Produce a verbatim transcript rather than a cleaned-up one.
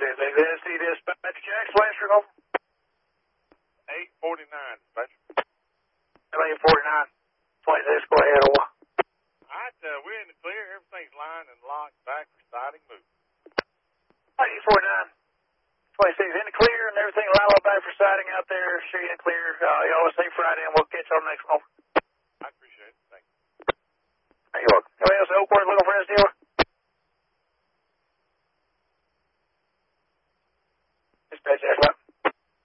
Tennessee Dispatch, Jackson, Lancer, over. eight forty-nine, Dispatch. eight forty-nine. twenty-six, go ahead, over. All right, uh, we're in the clear. Everything's lined and locked back for sighting move. eight forty-nine. twenty-six in the clear and everything lined up back for sighting out there. Sure you in the clear. Uh, y'all say Friday and we'll catch you on the next one.